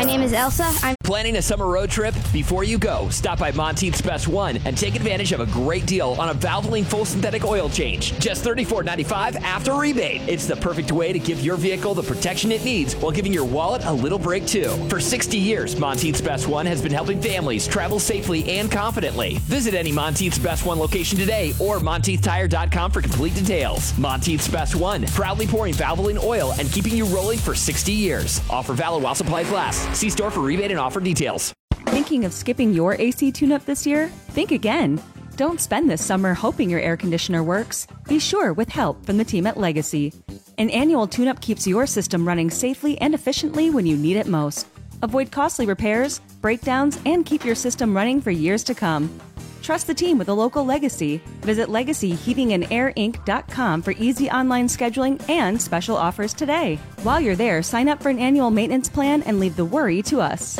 name is Elsa. I'm Planning a summer road trip? Before you go, stop by Monteith's Best One and take advantage of a great deal on a Valvoline full synthetic oil change. Just $34.95 after rebate. It's the perfect way to give your vehicle the protection it needs while giving your wallet a little break too. For 60 years, Monteith's Best One has been helping families travel safely and confidently. Visit any Monteith's Best One location today or MonteithTire.com for complete details. Monteith's Best One, proudly pouring Valvoline oil and keeping you rolling for 60 years. Offer valid while supplies last. See store for rebate and offer details. Thinking of skipping your AC tune-up this year? Think again. Don't spend this summer hoping your air conditioner works. Be sure with help from the team at Legacy. An annual tune-up keeps your system running safely and efficiently when you need it most. Avoid costly repairs, breakdowns, and keep your system running for years to come. Trust the team with a local Legacy. Visit LegacyHeatingandAirInc.com for easy online scheduling and special offers today. While you're there, sign up for an annual maintenance plan and leave the worry to us.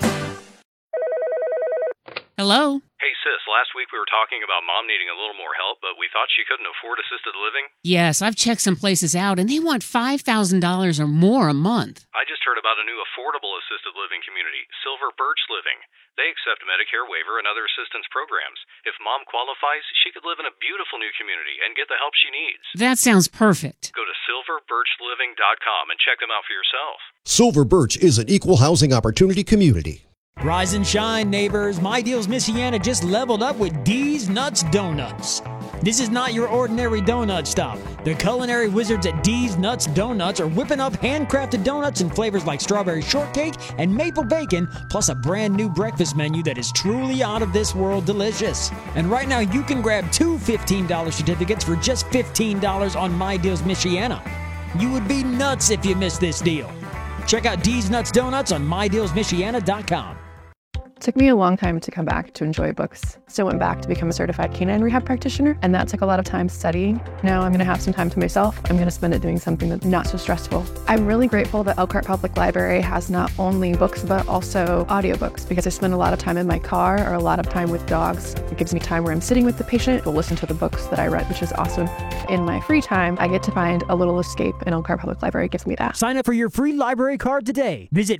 Hello? Hey, sis, last week we were talking about Mom needing a little more help, but we thought she couldn't afford assisted living. Yes, I've checked some places out, and they want $5,000 or more a month. I just heard about a new affordable assisted living community, Silver Birch Living. They accept Medicare waiver and other assistance programs. If Mom qualifies, she could live in a beautiful new community and get the help she needs. That sounds perfect. Go to silverbirchliving.com and check them out for yourself. Silver Birch is an equal housing opportunity community. Rise and shine, neighbors. My Deals Michiana just leveled up with D's Nuts Donuts. This is not your ordinary donut stop. The culinary wizards at D's Nuts Donuts are whipping up handcrafted donuts in flavors like strawberry shortcake and maple bacon, plus a brand new breakfast menu that is truly out of this world delicious. And right now you can grab two $15 certificates for just $15 on My Deals Michiana. You would be nuts if you missed this deal. Check out D's Nuts Donuts on MyDealsMichiana.com. It took me a long time to come back to enjoy books. So I went back to become a certified canine rehab practitioner, and that took a lot of time studying. Now I'm going to have some time to myself. I'm going to spend it doing something that's not so stressful. I'm really grateful that Elkhart Public Library has not only books, but also audiobooks, because I spend a lot of time in my car or a lot of time with dogs. It gives me time where I'm sitting with the patient to listen to the books that I read, which is awesome. In my free time, I get to find a little escape, and Elkhart Public Library gives me that. Sign up for your free library card today. Visit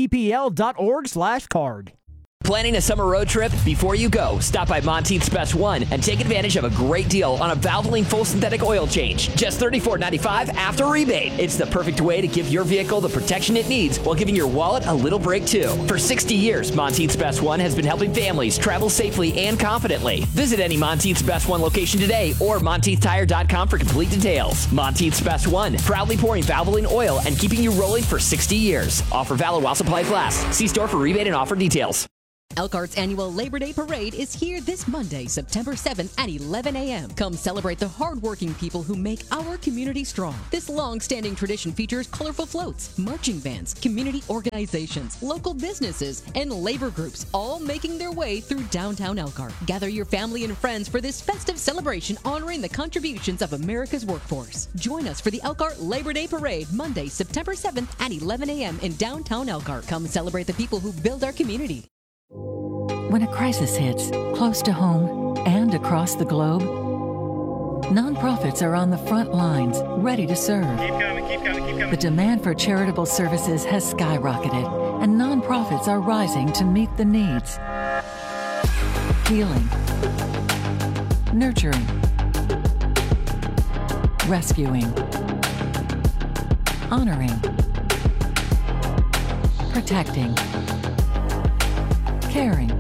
myepl.org/card. Planning a summer road trip? Before you go, stop by Monteith's Best One and take advantage of a great deal on a Valvoline full synthetic oil change. Just $34.95 after rebate. It's the perfect way to give your vehicle the protection it needs while giving your wallet a little break too. For 60 years, Monteith's Best One has been helping families travel safely and confidently. Visit any Monteith's Best One location today or MonteithTire.com for complete details. Monteith's Best One, proudly pouring Valvoline oil and keeping you rolling for 60 years. Offer valid while supplies last. See store for rebate and offer details. Elkhart's annual Labor Day Parade is here this Monday, September 7th at 11 a.m. Come celebrate the hardworking people who make our community strong. This long-standing tradition features colorful floats, marching bands, community organizations, local businesses, and labor groups, all making their way through downtown Elkhart. Gather your family and friends for this festive celebration honoring the contributions of America's workforce. Join us for the Elkhart Labor Day Parade, Monday, September 7th at 11 a.m. in downtown Elkhart. Come celebrate the people who build our community. When a crisis hits, close to home and across the globe, nonprofits are on the front lines, ready to serve. Keep coming. The demand for charitable services has skyrocketed, and nonprofits are rising to meet the needs. Healing, nurturing, rescuing, honoring, protecting, caring,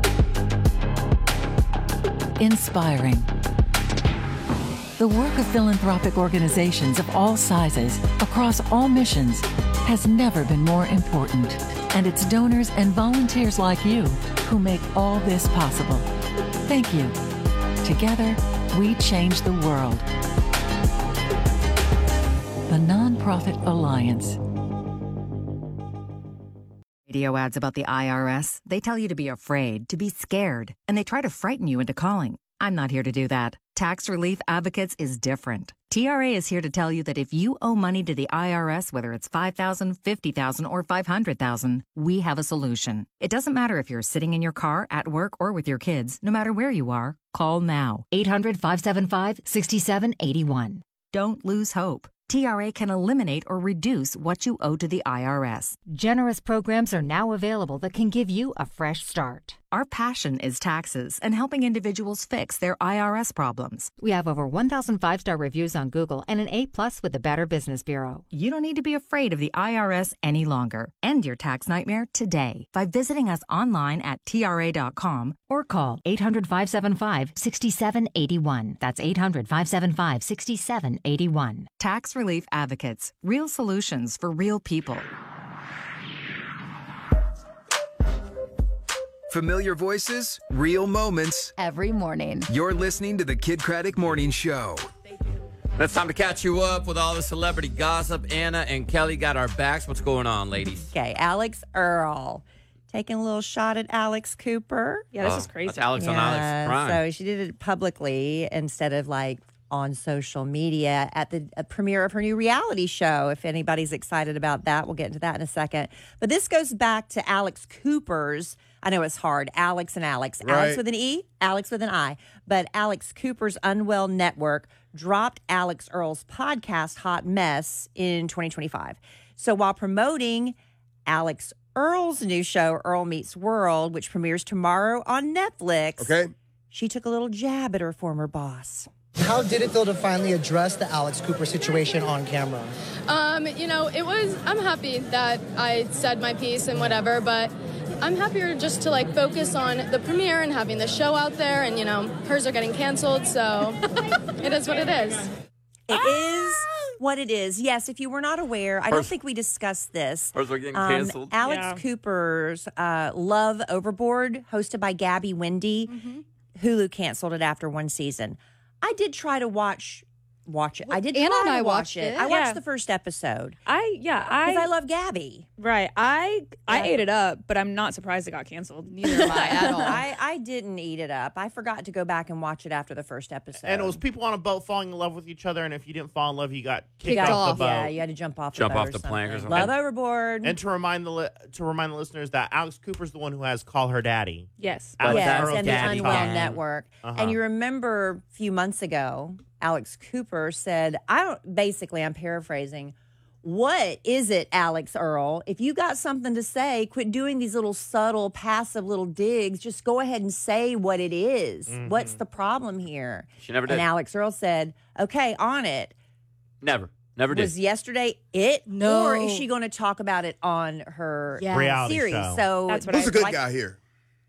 inspiring. The work of philanthropic organizations of all sizes, across all missions, has never been more important. And it's donors and volunteers like you who make all this possible. Thank you. Together, we change the world. The Nonprofit Alliance. Radio ads about the IRS, they tell you to be afraid, to be scared, and they try to frighten you into calling. I'm not here to do that. Tax Relief Advocates is different. TRA is here to tell you that if you owe money to the IRS, whether it's $5,000, $50,000, or $500,000, we have a solution. It doesn't matter if you're sitting in your car, at work, or with your kids. No matter where you are, call now. 800-575-6781. Don't lose hope. TRA can eliminate or reduce what you owe to the IRS. Generous programs are now available that can give you a fresh start. Our passion is taxes and helping individuals fix their IRS problems. We have over 1,000 5-star reviews on Google and an A+ with the Better Business Bureau. You don't need to be afraid of the IRS any longer. End your tax nightmare today by visiting us online at TRA.com or call 800-575-6781. That's 800-575-6781. Tax Relief Advocates. Real solutions for real people. Familiar voices, real moments. Every morning. You're listening to the Kid Craddock Morning Show. It's time to catch you up with all the celebrity gossip. Anna and Kelly got our backs. What's going on, ladies? Okay, Alex Earl. Taking a little shot at Alex Cooper. Yeah, this is crazy. That's Alex on Alex Prime. So she did it publicly instead of on social media at the premiere of her new reality show. If anybody's excited about that, we'll get into that in a second. But this goes back to Alex Cooper's, I know it's hard, Alex and Alex. Right. Alex with an E, Alex with an I. But Alex Cooper's Unwell Network dropped Alex Earl's podcast, Hot Mess, in 2025. So while promoting Alex Earl's new show, Earl Meets World, which premieres tomorrow on Netflix, she took a little jab at her former boss. How did it feel to finally address the Alex Cooper situation on camera? I'm happy that I said my piece and whatever, but I'm happier just to focus on the premiere and having the show out there, and hers are getting canceled, so it is what it is. It is what it is. Yes, if you were not aware, I don't think we discussed this. Hers are getting canceled. Alex Cooper's Love Overboard, hosted by Gabby Wendy, Hulu canceled it after one season. I did try to watch it. I did. Anna try and I to watch watched it. I watched the first episode. Because I love Gabby. Right. I ate it up, but I'm not surprised it got canceled. Neither am I at all. I didn't eat it up. I forgot to go back and watch it after the first episode. And it was people on a boat falling in love with each other, and if you didn't fall in love, you got kicked off the boat. Yeah, you had to jump off the plank or something. Love Overboard. And to remind the listeners that Alex Cooper's the one who has Call Her Daddy. Yes. And the Unwell Network. And you remember a few months ago, Alex Cooper said, I'm paraphrasing, what is it, Alex Earl? If you got something to say, quit doing these little subtle, passive little digs. Just go ahead and say what it is. What's the problem here? She never did. And Alex Earl said, okay, on it. Never did. Was yesterday it? No. Or is she going to talk about it on her reality series? show. So that's what Who's a good guy here?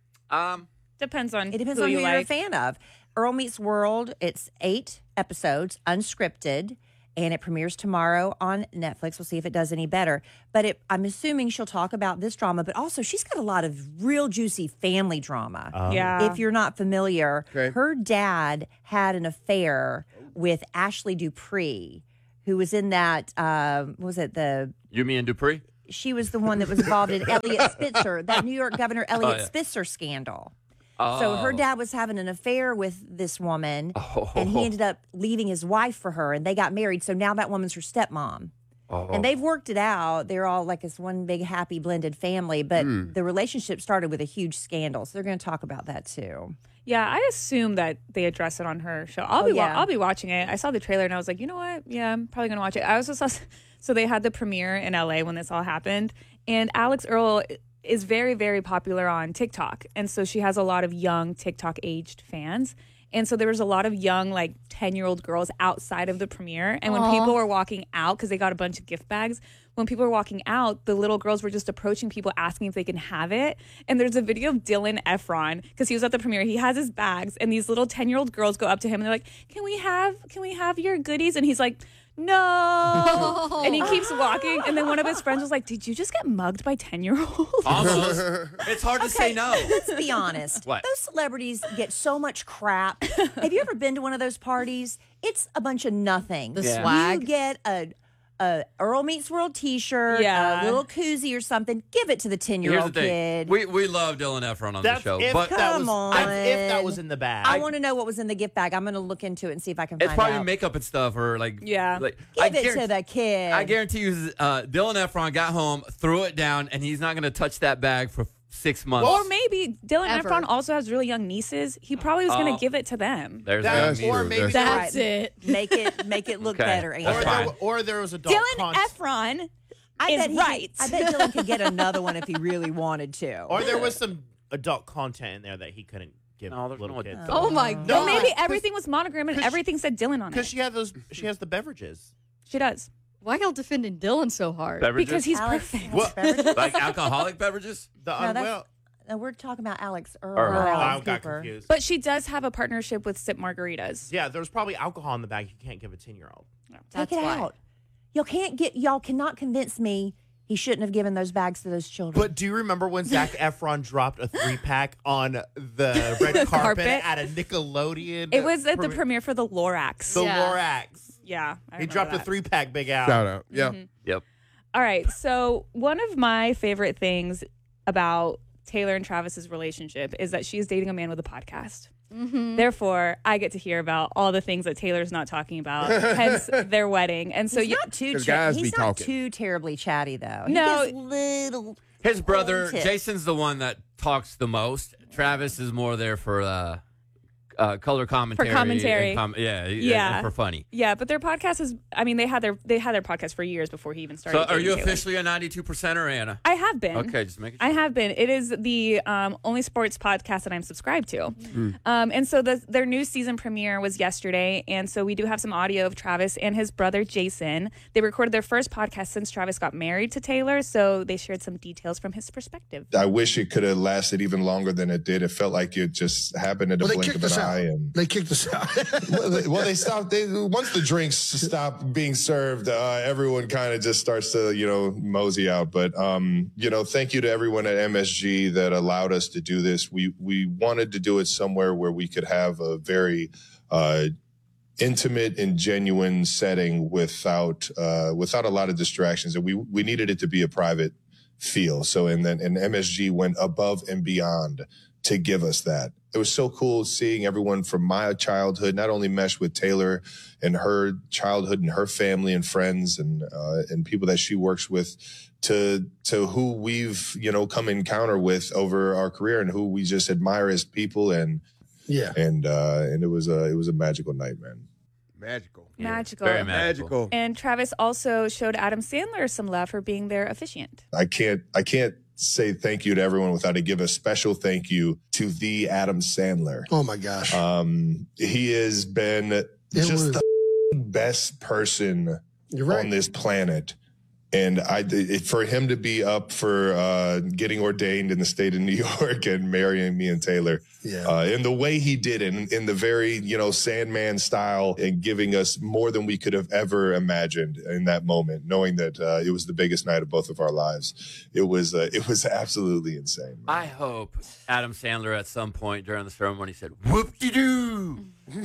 Depends on who you're a fan of. Earl Meets World, it's 8 episodes, unscripted, and it premieres tomorrow on Netflix. We'll see if it does any better. But I'm assuming she'll talk about this drama, but also she's got a lot of real juicy family drama. Yeah. If you're not familiar, her dad had an affair with Ashley Dupree, who was in that, what was it, Yumi and Dupree? She was the one that was involved in Elliot Spitzer, that New York Governor Elliot Spitzer scandal. So her dad was having an affair with this woman, and he ended up leaving his wife for her, and they got married. So now that woman's her stepmom. And they've worked it out. They're all like this one big, happy, blended family. But the relationship started with a huge scandal. So they're going to talk about that, too. Yeah, I assume that they address it on her show. I'll be watching it. I saw the trailer, and I was like, you know what? Yeah, I'm probably going to watch it. I also saw, so they had the premiere in LA when this all happened. And Alex Earl is very, very popular on TikTok. And so she has a lot of young TikTok-aged fans. And so there was a lot of young, 10-year-old girls outside of the premiere. And when people were walking out, because they got a bunch of gift bags, when people were walking out, the little girls were just approaching people asking if they can have it. And there's a video of Dylan Efron, because he was at the premiere. He has his bags, and these little 10-year-old girls go up to him, and they're like, can we have your goodies? And he's like, no. And he keeps walking. And then one of his friends was like, did you just get mugged by 10-year-olds? Almost. It's hard to say no. Let's be honest. What? Those celebrities get so much crap. Have you ever been to one of those parties? It's a bunch of nothing. The swag. You get a Earl Meets World t-shirt, a little koozie or something. Give it to the 10-year-old kid. We love Dylan Efron on the show. But if that was in the bag. I want to know what was in the gift bag. I'm going to look into it and see if I can find out. It's probably makeup and stuff, or Give it to the kid. I guarantee you, Dylan Efron got home, threw it down, and he's not going to touch that bag for 6 months. Or maybe Dylan Ever. Efron also has really young nieces. He probably was going to give it to them. There's or maybe That's it. Make it look better. Or there was adult Dylan Efron is right. I bet Dylan could get another one if he really wanted to. Or there was some adult content in there that he couldn't give little kids. Oh my God. Or maybe everything was monogram and everything said Dylan on it. Because she has the beverages. She does. Why y'all defending Dylan so hard? Beverages? Because he's Alex, perfect. Like alcoholic beverages? No, we're talking about Alex Earl. I got confused. But she does have a partnership with Sip Margaritas. Yeah, there's probably alcohol in the bag. You can't give a 10-year-old. Take it out. Y'all cannot convince me he shouldn't have given those bags to those children. But do you remember when Zac Efron dropped a 3-pack on the red carpet at a Nickelodeon? It was at the premiere for the Lorax. The Lorax. Yeah. He dropped a 3-pack big out. Shout out. Yeah. Yep. All right. So one of my favorite things about Taylor and Travis's relationship is that she's dating a man with a podcast. Mm-hmm. Therefore, I get to hear about all the things that Taylor's not talking about, hence their wedding. And so he's not too terribly chatty, though. No. He gets little. His brother, tips. Jason's the one that talks the most. Travis is more there for color commentary. For commentary. And for funny. Yeah, but their podcast is, I mean, they had their podcast for years before he even started. So are you Taylor. officially a 92%er, Anna? I have been. Okay, just making sure. I have been. It is the only sports podcast that I'm subscribed to. And so their new season premiere was yesterday. And so we do have some audio of Travis and his brother, Jason. They recorded their first podcast since Travis got married to Taylor. So they shared some details from his perspective. I wish it could have lasted even longer than it did. It felt like it just happened in the blink of an eye. And they kicked us out. well, they stopped. Once the drinks stopped being served, everyone kind of just starts to, mosey out. But, thank you to everyone at MSG that allowed us to do this. We wanted to do it somewhere where we could have a very intimate and genuine setting without a lot of distractions. And we needed it to be a private feel. So, and MSG went above and beyond to give us that. It was so cool seeing everyone from my childhood not only mesh with Taylor and her childhood and her family and friends and people that she works with to who we've, come encounter with over our career and who we just admire as people. And it was a magical night, man. Magical. Magical. Very magical. And Travis also showed Adam Sandler some love for being their officiant. I can't say thank you to everyone without to give a special thank you to the Adam Sandler. Oh my gosh. He has been the best person on this planet. And for him to be up for getting ordained in the state of New York and marrying me and Taylor, in the way he did it, in the very Sandman style, and giving us more than we could have ever imagined in that moment, knowing that it was the biggest night of both of our lives. It was absolutely insane. Man. I hope Adam Sandler at some point during the ceremony said, "Whoop-de-doo." In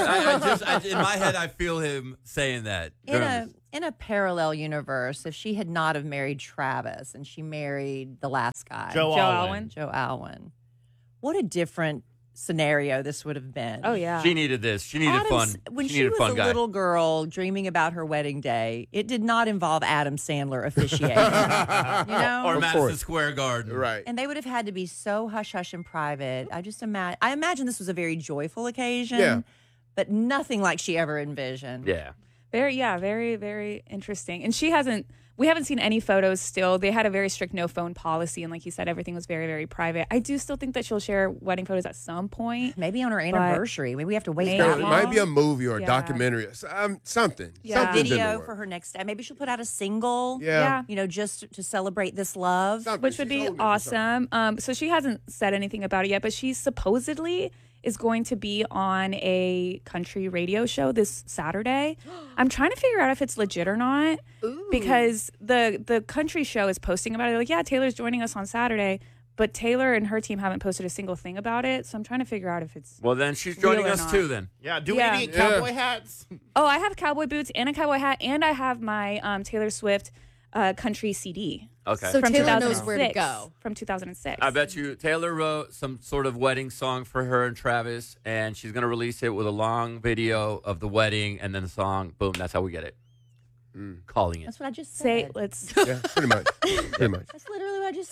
my head, I feel him saying that. In a parallel universe, if she had not have married Travis and she married the last guy, Joe Alwyn, what a different scenario this would have been. Oh yeah, she needed this. She needed fun. When she was a little girl dreaming about her wedding day, it did not involve Adam Sandler officiating. Or Madison Square Garden, right? And they would have had to be so hush hush and private. I imagine this was a very joyful occasion, but nothing like she ever envisioned. Yeah. Very, very interesting. And we haven't seen any photos still. They had a very strict no phone policy. And like you said, everything was very, very private. I do still think that she'll share wedding photos at some point. Maybe on her anniversary. Maybe we have to wait that It long. might be a movie or a documentary. Something. A video for her next day. Maybe she'll put out a single. Yeah. Just to celebrate this love. Which would be awesome. So she hasn't said anything about it yet, but she supposedly is going to be on a country radio show this Saturday. I'm trying to figure out if it's legit or not. Ooh. Because the country show is posting about it. They're like, yeah, Taylor's joining us on Saturday. But Taylor and her team haven't posted a single thing about it. So I'm trying to figure out if it's Well, then she's joining real or us not. too then. Yeah, do we need cowboy hats? Oh, I have cowboy boots and a cowboy hat, and I have my Taylor Swift country CD. Okay. So From Taylor 2006, knows where to go. From 2006. I bet you Taylor wrote some sort of wedding song for her and Travis, and she's going to release it with a long video of the wedding and then the song. Boom, that's how we get it. Calling it. That's what I just said. Let's Yeah, pretty much. That's literally what I just said.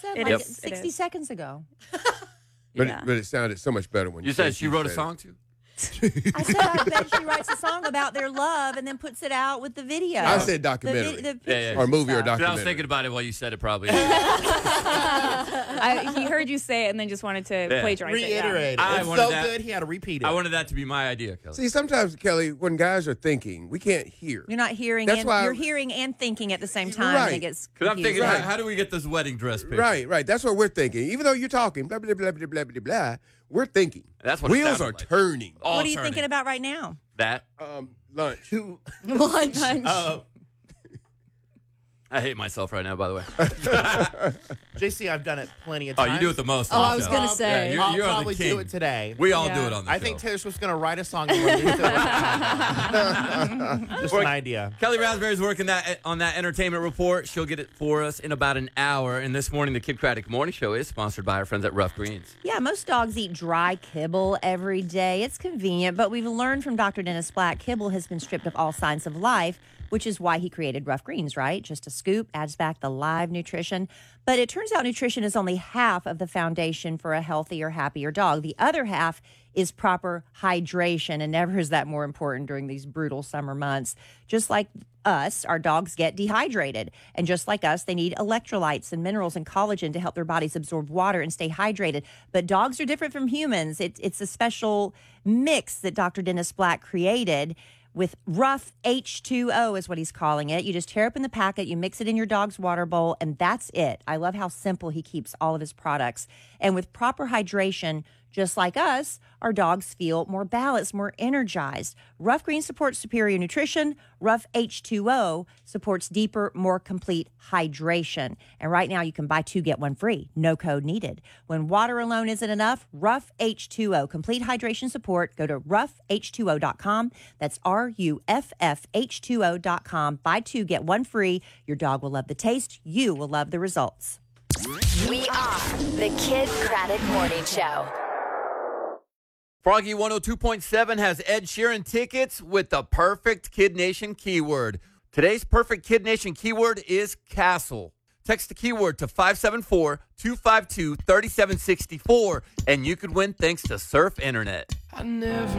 said It like is. 60 seconds ago. But it sounded so much better when You said she wrote a song too? I said I bet she writes a song about their love and then puts it out with the video. I said documentary. Or movie or documentary. I was thinking about it while you said it probably. He heard you say it and then just wanted to plagiarize Reiterate it. it. It's so good, he had to repeat it. I wanted that to be my idea, Kelly. See, sometimes, Kelly, when guys are thinking, we can't hear. You're not hearing. That's why you're hearing and thinking at the same time. Right. And it gets Because I'm confusing. thinking, how do we get this wedding dress picture? Right. That's what we're thinking. Even though you're talking, blah, blah, blah, blah, blah, blah, blah, we're thinking. That's what it Wheels sounded are like. turning. What are you thinking about right now? That. Lunch. Lunch. I hate myself right now, by the way. JC, I've done it plenty of Oh, times. you do it the most. Oh, I was going to say. Yeah, I'll you're probably the king. do it today. We all do it on the show. I think Taylor Swift's going to write a song and release it. Just an idea. Kelly Raspberry's working on that entertainment report. She'll get it for us in about an hour. And this morning, the Kid Craddock Morning Show is sponsored by our friends at Rough Greens. Yeah, most dogs eat dry kibble every day. It's convenient, but we've learned from Dr. Dennis Black, kibble has been stripped of all signs of life, which is why he created Rough Greens, right? Just a scoop adds back the live nutrition. But it turns out nutrition is only half of the foundation for a healthier, happier dog. The other half is proper hydration, and never is that more important during these brutal summer months. Just like us, our dogs get dehydrated. And just like us, they need electrolytes and minerals and collagen to help their bodies absorb water and stay hydrated. But dogs are different from humans. It's a special mix that Dr. Dennis Black created with Rough H2O is what he's calling it. You just tear open the packet, you mix it in your dog's water bowl, and that's it. I love how simple he keeps all of his products. And with proper hydration, just like us, our dogs feel more balanced, more energized. Rough Greens supports superior nutrition. Rough H2O supports deeper, more complete hydration. And right now you can buy 2, get 1 free. No code needed. When water alone isn't enough, Rough H2O. Complete hydration support. Go to roughh2o.com. That's RUFFH2O.com. Buy 2, get 1 free. Your dog will love the taste. You will love the results. We are the Kid Craddock Morning Show. Froggy 102.7 has Ed Sheeran tickets with the perfect Kid Nation keyword. Today's perfect Kid Nation keyword is castle. Text the keyword to 574-252-3764, and you could win thanks to Surf Internet. I never